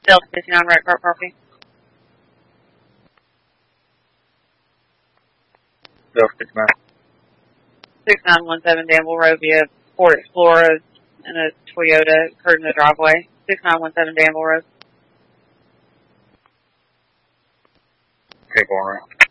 Delta 59 Red Car Parking. Delta 59. 6917 Danville Road via Ford Explorer and a Toyota occurred in the driveway. 6917 Danville Road. Okay, going right.